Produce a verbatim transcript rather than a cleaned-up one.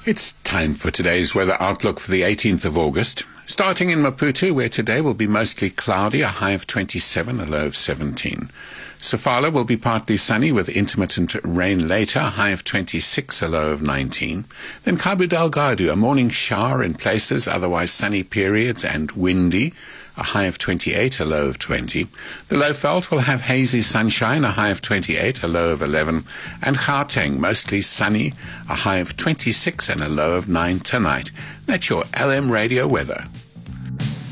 It's time for today's weather outlook for the eighteenth of August. Starting in Maputo, where today will be mostly cloudy, a high of twenty-seven, a low of seventeen. Sofala will be partly sunny with intermittent rain later, a high of twenty-six, a low of nineteen. Then Cabo Delgado, a morning shower in places, otherwise sunny periods and windy, a high of twenty-eight, a low of twenty. The Lowveld will have hazy sunshine, a high of twenty-eight, a low of eleven. And Gauteng, mostly sunny, a high of twenty-six and a low of nine tonight. That's your L M Radio weather.